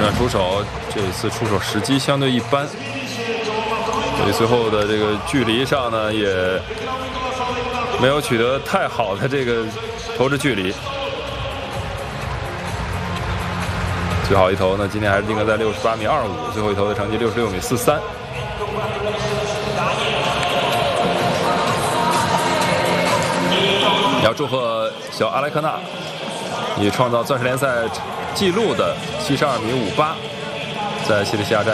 转出手，这一次出手时机相对一般，所以最后的这个距离上呢，也没有取得太好的这个投掷距离。最好一投呢，今天还是定格在68.25米，最后一投的成绩66.43米。要祝贺小阿莱克纳以创造钻石联赛纪录的72.58米，在西里西亚站